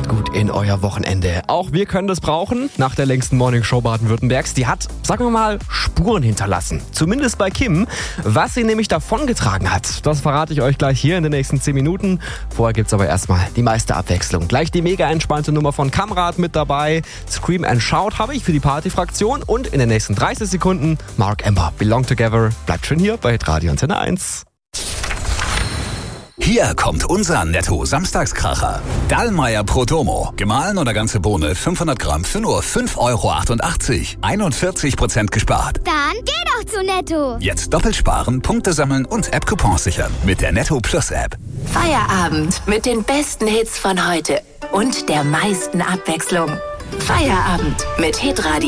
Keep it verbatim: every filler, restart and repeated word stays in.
gut in euer Wochenende. Auch wir können das brauchen. Nach der längsten Morningshow Baden-Württembergs, die hat, sagen wir mal, Spuren hinterlassen. Zumindest bei Kim. Was sie nämlich davongetragen hat, das verrate ich euch gleich hier in den nächsten zehn Minuten. Vorher gibt's aber erstmal die meiste Abwechslung. Gleich die mega entspannte Nummer von Kamrat mit dabei. Scream and Shout habe ich für die Partyfraktion. Und in den nächsten dreißig Sekunden Mark Ember, Belong Together. Bleibt schön hier bei Radio Antenne eins. Hier kommt unser Netto-Samstagskracher. Dallmayr Pro Domo. Gemahlen oder ganze Bohne fünfhundert Gramm für nur fünf Euro achtundachtzig. einundvierzig Prozent gespart. Dann geh doch zu Netto. Jetzt doppelt sparen, Punkte sammeln und App-Coupons sichern. Mit der Netto Plus App. Feierabend mit den besten Hits von heute und der meisten Abwechslung. Feierabend mit Hitradio.